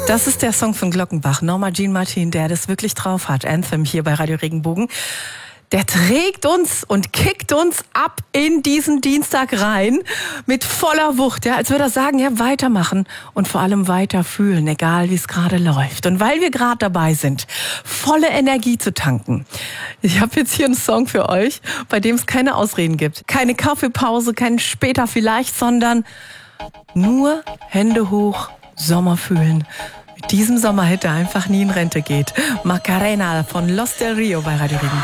Das ist der Song von Glockenbach, Norma Jean Martin, der das wirklich drauf hat. Anthem hier bei Radio Regenbogen. Der trägt uns und kickt uns ab in diesen Dienstag rein mit voller Wucht, ja, als würde er sagen, ja, weitermachen und vor allem weiter fühlen, egal wie es gerade läuft. Und weil wir gerade dabei sind, volle Energie zu tanken. Ich habe jetzt hier einen Song für euch, bei dem es keine Ausreden gibt. Keine Kaffeepause, kein später vielleicht, sondern nur Hände hoch, Sommer fühlen. Mit diesem Sommerhit, der einfach nie in Rente geht. Macarena von Los del Rio bei Radio Regenbogen.